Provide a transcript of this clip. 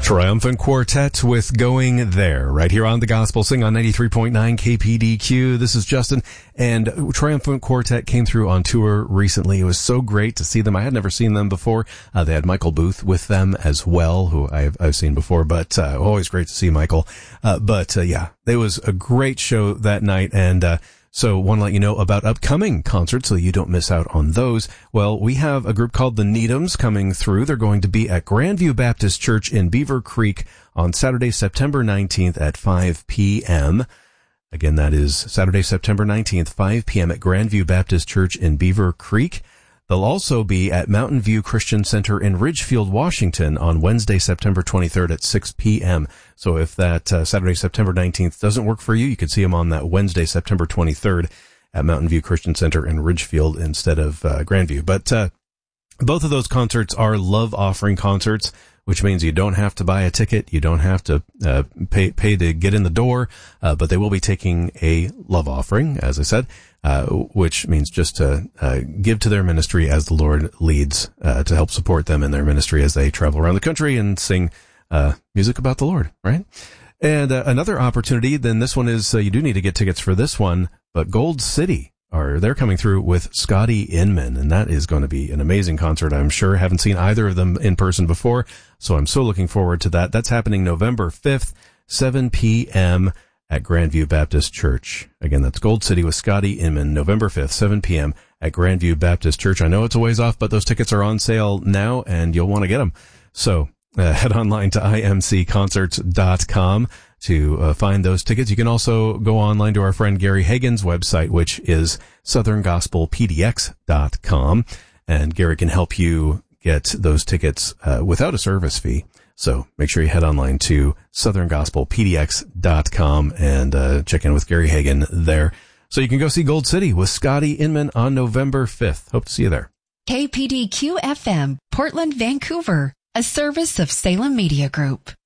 Triumphant Quartet with Going There, right here on the Gospel Sing on 93.9 KPDQ. This is Justin, and Triumphant Quartet came through on tour recently. It was so great to see them. I had never seen them before. They had Michael Booth with them as well, who I've seen before, but always great to see Michael. Yeah, it was a great show that night, and so want to let you know about upcoming concerts so you don't miss out on those. Well, we have a group called the Needhams coming through. They're going to be at Grandview Baptist Church in Beaver Creek on Saturday, September 19th at 5 p.m. Again, that is Saturday, September 19th, 5 p.m. at Grandview Baptist Church in Beaver Creek. They'll also be at Mountain View Christian Center in Ridgefield, Washington on Wednesday, September 23rd at 6 p.m. So if that Saturday, September 19th doesn't work for you, you could see them on that Wednesday, September 23rd at Mountain View Christian Center in Ridgefield instead of Grandview. But both of those concerts are love offering concerts, which means you don't have to buy a ticket. You don't have to pay to get in the door, but they will be taking a love offering, as I said, which means just to give to their ministry as the Lord leads, to help support them in their ministry as they travel around the country and sing music about the Lord, right? And another opportunity, then this one is, you do need to get tickets for this one, but Gold City they're coming through with Scotty Inman, and that is going to be an amazing concert, I'm sure. Haven't seen either of them in person before, so I'm so looking forward to that. That's happening November 5th, 7 p.m. at Grandview Baptist Church. Again, that's Gold City with Scotty Inman, November 5th, 7 p.m. at Grandview Baptist Church. I know it's a ways off, but those tickets are on sale now, and you'll want to get them. So head online to imcconcerts.com to find those tickets. You can also go online to our friend Gary Hagen's website, which is southerngospelpdx.com, and Gary can help you get those tickets without a service fee. So make sure you head online to southerngospelpdx.com and check in with Gary Hagen there. So you can go see Gold City with Scotty Inman on November 5th. Hope to see you there. KPDQ FM, Portland, Vancouver, a service of Salem Media Group.